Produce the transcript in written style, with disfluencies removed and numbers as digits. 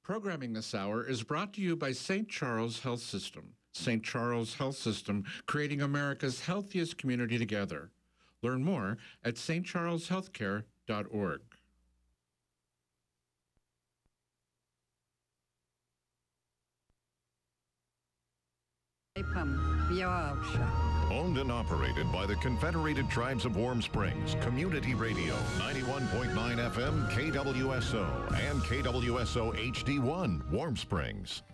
Programming this hour is brought to you by St. Charles Health System. St. Charles Health System, creating America's healthiest community together. Learn more at stcharleshealthcare.org. Owned and operated by the Confederated Tribes of Warm Springs, Community Radio, 91.9 FM, KWSO, and KWSO HD1, Warm Springs.